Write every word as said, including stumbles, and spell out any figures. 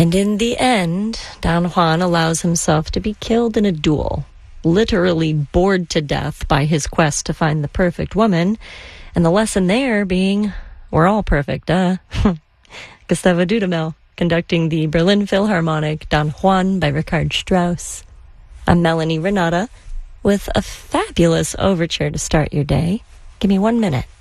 And in the end, Don Juan allows himself to be killed in a duel, literally bored to death by his quest to find the perfect woman, and the lesson there being, we're all perfect, duh. Gustavo Dudamel conducting the Berlin Philharmonic Don Juan by Richard Strauss. I'm Melanie Renata with a fabulous overture to start your day. Give me one minute.